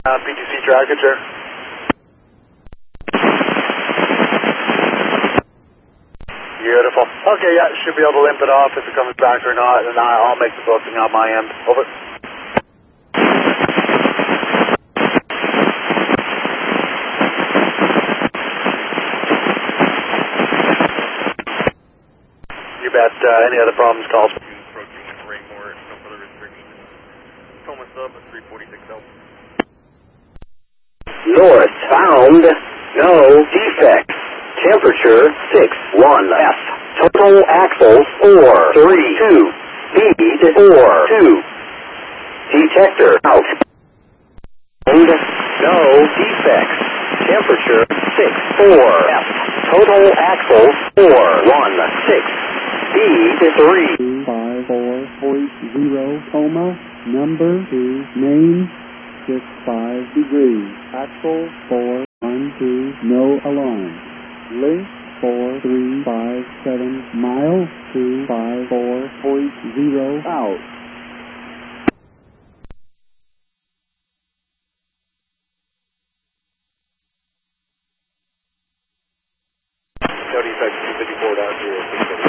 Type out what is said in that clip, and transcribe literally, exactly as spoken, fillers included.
Uh, P T C trackage, sir. Beautiful. Okay, yeah, should be able to limp it off if it comes back or not, and I'll make the booking on my end. Over. You bet. Uh, any other problems, calls. Approaching with Raymore, no further restrictions. Toma sub at three forty-six L. North found, no defects. Temperature six one F. Total axle four three two. Speed four two. Detector out. And no defects. Temperature six four F. Total axle four one six. Speed three. two five four point zero Toma, number two, main, six five degrees, axle four one two, no alarm, length four three five seven, mile two five four point zero out.